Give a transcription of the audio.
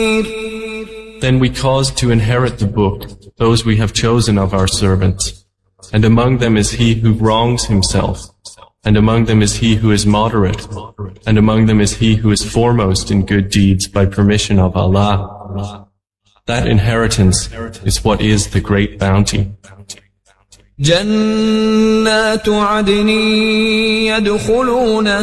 Then we caused to inherit the book those we have chosen of our servants, and among them is he who wrongs himself, and among them is he who is moderate, and among them is he who is foremost in good deeds by permission of Allah. That inheritance is what is the great bounty. جنات عدن يدخلونها